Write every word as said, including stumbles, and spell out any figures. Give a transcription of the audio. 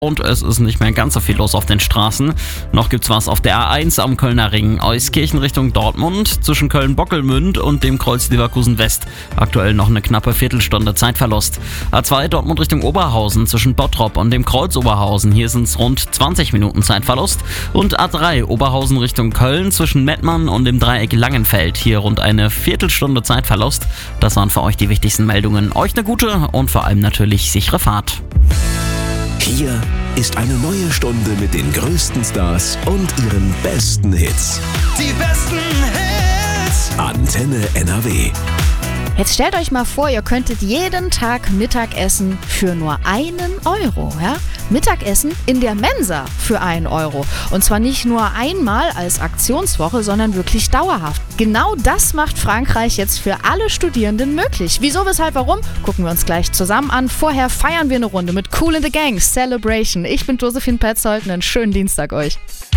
Und es ist nicht mehr ganz so viel los auf den Straßen. Noch gibt's was auf der A eins am Kölner Ring. Euskirchen Richtung Dortmund zwischen Köln-Bockelmünd und dem Kreuz Leverkusen West. Aktuell noch eine knappe Viertelstunde Zeitverlust. A zwei Dortmund Richtung Oberhausen zwischen Bottrop und dem Kreuz Oberhausen. Hier sind's rund zwanzig Minuten Zeitverlust. Und A drei Oberhausen Richtung Köln zwischen Mettmann und dem Dreieck Langenfeld. Hier rund eine Viertelstunde Zeitverlust. Das waren für euch die wichtigsten Meldungen. Euch eine gute und vor allem natürlich sichere Fahrt. Hier ist eine neue Stunde mit den größten Stars und ihren besten Hits. Die besten Hits. Antenne N R W. Jetzt stellt euch mal vor, ihr könntet jeden Tag Mittag essen für nur einen Euro. Ja? Mittagessen in der Mensa für einen Euro. Und zwar nicht nur einmal als Aktionswoche, sondern wirklich dauerhaft. Genau das macht Frankreich jetzt für alle Studierenden möglich. Wieso, weshalb, warum? Gucken wir uns gleich zusammen an. Vorher feiern wir eine Runde mit Kool in the Gang, Celebration. Ich bin Josephine Petzold, einen schönen Dienstag euch.